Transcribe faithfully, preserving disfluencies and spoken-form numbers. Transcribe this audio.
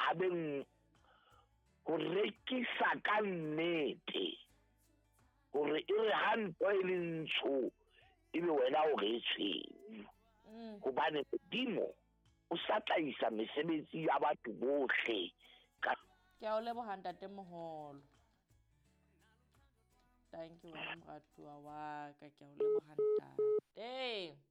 setjhabeng ho rekisa ka nnete hore e re ha ntho e le ntsho ebe wena o re tshweu hobane Modimo o sa tlaisa mesebetsi ya batho bohle ka ke a o leboha ntatemoholo. Thank you wena moratuwa wa ka, ke a o leboha ntate.